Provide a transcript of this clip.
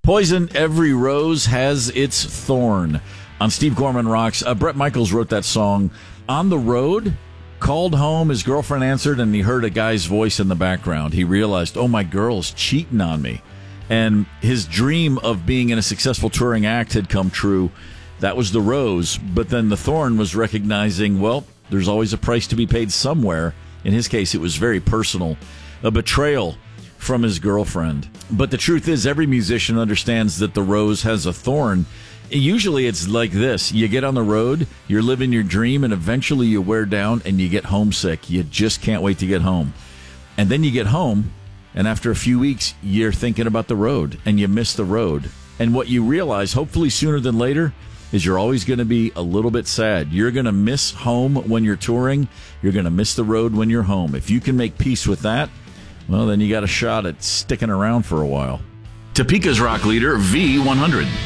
Poison, every rose has its thorn. On Steve Gorman Rocks, Bret Michaels wrote that song on the road, called home, his girlfriend answered, and he heard a guy's voice in the background. He realized, oh, my girl's cheating on me. And his dream of being in a successful touring act had come true. That was the rose, but then the thorn was recognizing, well, there's always a price to be paid somewhere. In his case, it was very personal, a betrayal from his girlfriend. But the truth is, every musician understands that the rose has a thorn. Usually it's like this. You get on the road, you're living your dream, and eventually you wear down and you get homesick. You just can't wait to get home. And then you get home, and after a few weeks, you're thinking about the road, and you miss the road. And what you realize, hopefully sooner than later, is you're always going to be a little bit sad. You're going to miss home when you're touring. You're going to miss the road when you're home. If you can make peace with that, well, then you got a shot at sticking around for a while. Topeka's rock leader, V100.